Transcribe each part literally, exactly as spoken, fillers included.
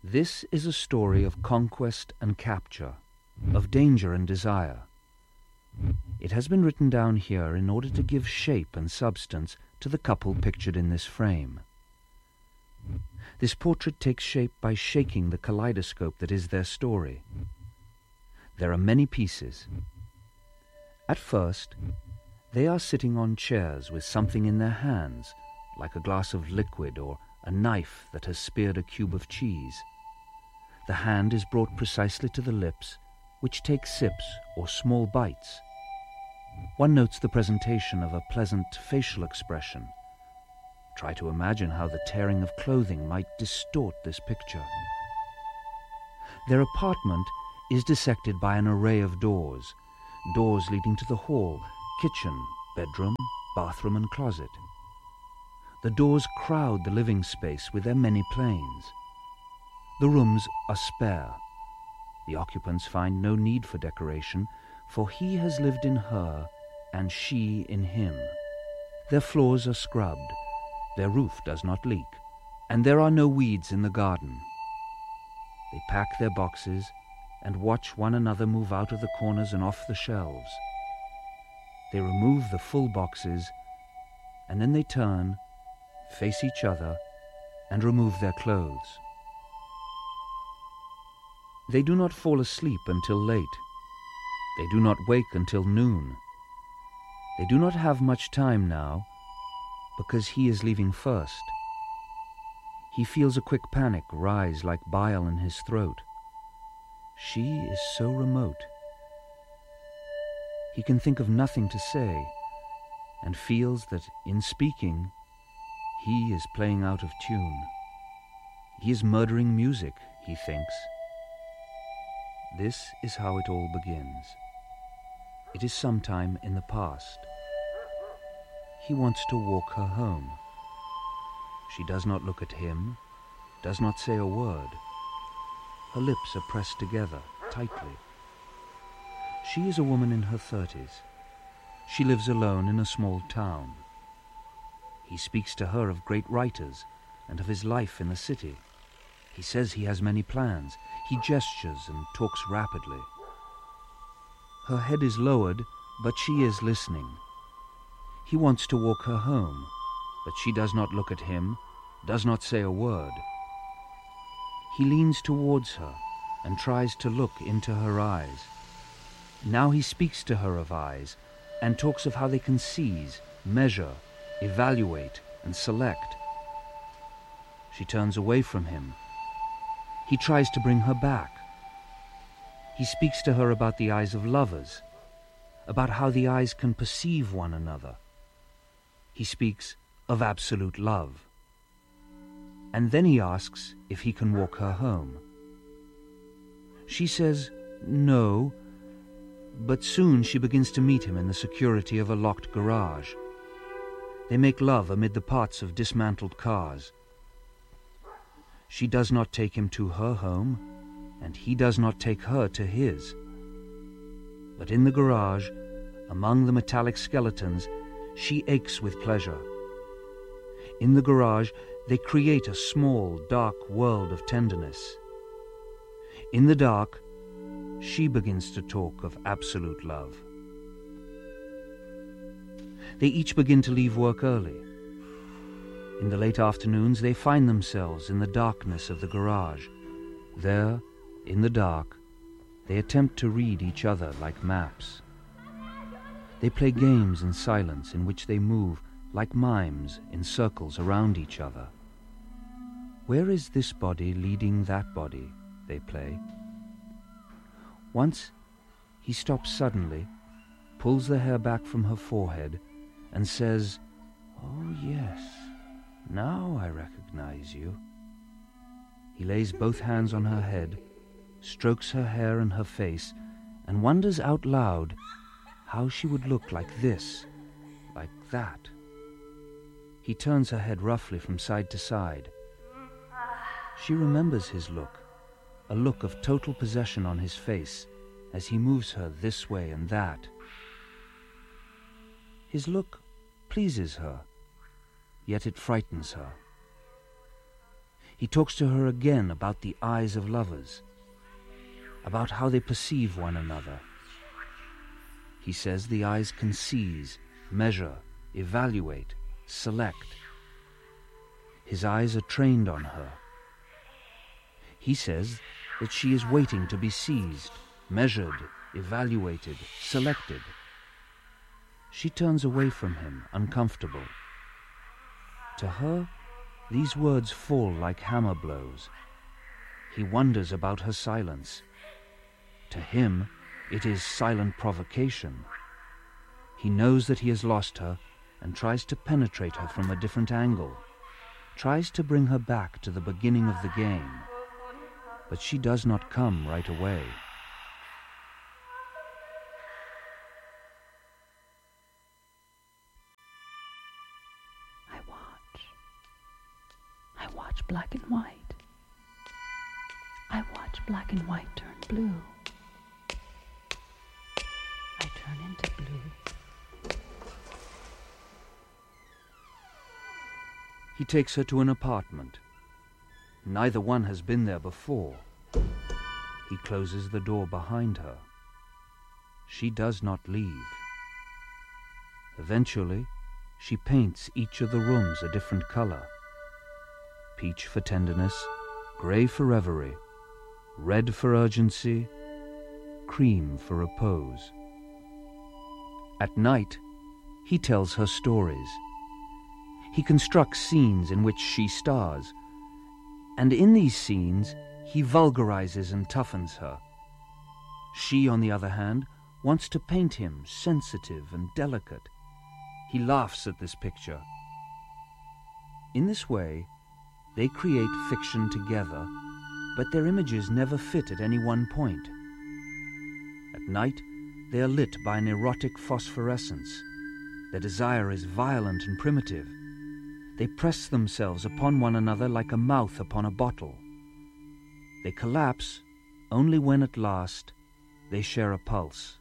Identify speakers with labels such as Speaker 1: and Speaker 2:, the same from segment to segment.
Speaker 1: This is a story of conquest and capture, of danger and desire. It has been written down here in order to give shape and substance to the couple pictured in this frame. This portrait takes shape by shaking the kaleidoscope that is their story. There are many pieces. At first, they are sitting on chairs with something in their hands, like a glass of liquid or a knife that has speared a cube of cheese. The hand is brought precisely to the lips, which take sips or small bites. One notes the presentation of a pleasant facial expression. Try to imagine how the tearing of clothing might distort this picture. Their apartment is dissected by an array of doors, doors leading to the hall, kitchen, bedroom, bathroom and closet. The doors crowd the living space with their many planes. The rooms are spare. The occupants find no need for decoration, for he has lived in her and she in him. Their floors are scrubbed, their roof does not leak, and there are no weeds in the garden. They pack their boxes and watch one another move out of the corners and off the shelves. They remove the full boxes, and then they turn, face each other, and remove their clothes. They do not fall asleep until late. They do not wake until noon. They do not have much time now, because he is leaving first. He feels a quick panic rise like bile in his throat. She is so remote. He can think of nothing to say, and feels that in speaking, he is playing out of tune. He is murdering music, he thinks. This is how it all begins. It is sometime in the past. He wants to walk her home. She does not look at him, does not say a word. Her lips are pressed together, tightly. She is a woman in her thirties. She lives alone in a small town. He speaks to her of great writers and of his life in the city. He says he has many plans. He gestures and talks rapidly. Her head is lowered, but she is listening. He wants to walk her home, but she does not look at him, does not say a word. He leans towards her and tries to look into her eyes. Now he speaks to her of eyes and talks of how they can seize, measure, evaluate, and select. She turns away from him. He tries to bring her back. He speaks to her about the eyes of lovers, about how the eyes can perceive one another. He speaks of absolute love. And then he asks if he can walk her home. She says no, but soon she begins to meet him in the security of a locked garage. They make love amid the parts of dismantled cars. She does not take him to her home, and he does not take her to his. But in the garage, among the metallic skeletons, she aches with pleasure. In the garage, they create a small, dark world of tenderness. In the dark, she begins to talk of absolute love. They each begin to leave work early. In the late afternoons, they find themselves in the darkness of the garage. There, in the dark, they attempt to read each other like maps. They play games in silence in which they move like mimes in circles around each other. Where is this body leading that body? They play. Once, he stops suddenly, pulls the hair back from her forehead, and says, "Oh yes, now I recognize you." He lays both hands on her head, strokes her hair and her face, and wonders out loud how she would look like this, like that. He turns her head roughly from side to side. She remembers his look, a look of total possession on his face as he moves her this way and that. His look pleases her, yet it frightens her. He He talks to her again about the eyes of lovers, about how they perceive one another. He says the eyes can seize, measure, evaluate, select. His eyes are trained on her. He says that she is waiting to be seized, measured, evaluated, selected. She turns away from him, uncomfortable. To her, these words fall like hammer blows. He wonders about her silence. To him, it is silent provocation. He knows that he has lost her and tries to penetrate her from a different angle, tries to bring her back to the beginning of the game. But she does not come right away.
Speaker 2: I watch. I watch black and white. I watch black and white turn blue. I turn into blue.
Speaker 1: He takes her to an apartment. Neither one has been there before. He closes the door behind her. She does not leave. Eventually, she paints each of the rooms a different color. Peach for tenderness, gray for reverie, red for urgency, cream for repose. At night, he tells her stories. He constructs scenes in which she stars, and in these scenes, he vulgarizes and toughens her. She, on the other hand, wants to paint him sensitive and delicate. He laughs at this picture. In this way, they create fiction together, but their images never fit at any one point. At night, they are lit by an erotic phosphorescence. Their desire is violent and primitive. They press themselves upon one another like a mouth upon a bottle. They collapse only when at last they share a pulse.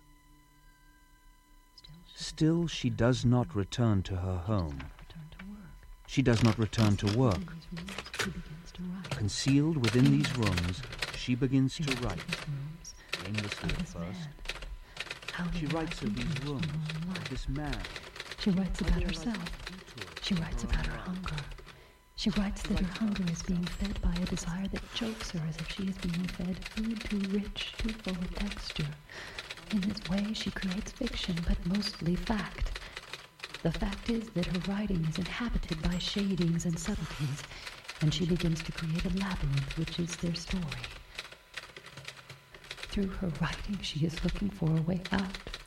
Speaker 1: Still, she does not return to her home. She does not return to work. Concealed within these rooms, she begins to write. Aimlessly at first. She writes of these rooms, of this man.
Speaker 2: She writes about herself. She writes about her hunger. She writes that her hunger is being fed by a desire that chokes her as if she is being fed food too rich, too full of texture. In this way, she creates fiction, but mostly fact. The fact is that her writing is inhabited by shadings and subtleties, and she begins to create a labyrinth which is their story. Through her writing, she is looking for a way out.